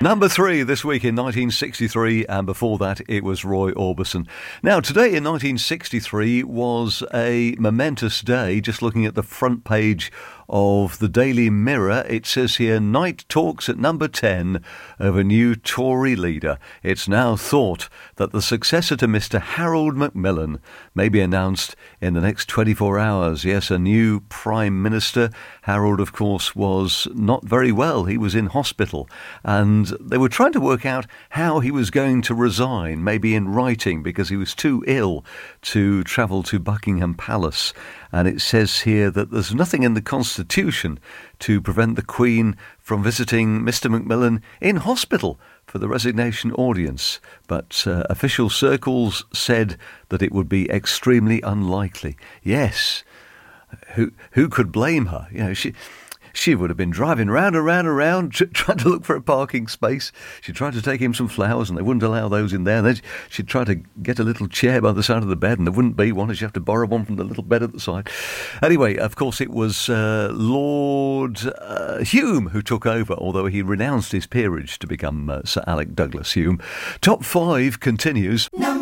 Number 3 this week in 1963, and before that it was Roy Orbison. Now, today in 1963 was a momentous day. Just looking at the front page of the Daily Mirror, it says here, Knight talks at number 10 of a new Tory leader. It's now thought that the successor to Mr Harold Macmillan may be announced in the next 24 hours. Yes, a new Prime Minister. Harold, of course, was not very well. He was in hospital, and they were trying to work out how he was going to resign, maybe in writing, because he was too ill to travel to Buckingham Palace. And it says here that there's nothing in the Constitution to prevent the Queen from visiting Mr Macmillan in hospital for the resignation audience. But official circles said that it would be extremely unlikely. Yes, who could blame her? You know, she would have been driving round and round and round, trying to look for a parking space. She tried to take him some flowers, and they wouldn't allow those in there. And then she'd try to get a little chair by the side of the bed, and there wouldn't be one, and she'd have to borrow one from the little bed at the side. Anyway, of course, it was Lord Hume who took over, although he renounced his peerage to become Sir Alec Douglas Hume. Top 5 continues. No.